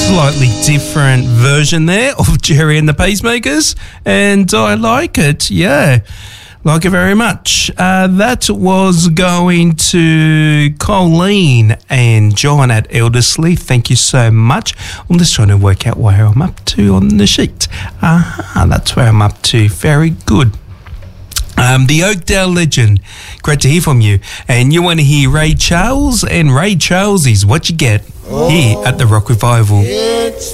slightly different version there of Jerry and the Pacemakers, and I like it, yeah. Like it very much. That was going to Colleen and John at Elderslie. Thank you so much. I'm just trying to work out where I'm up to on the sheet. That's where I'm up to. Very good. The Oakdale legend. Great to hear from you. And you want to hear Ray Charles, and Ray Charles is What You Get here at the Rock Revival.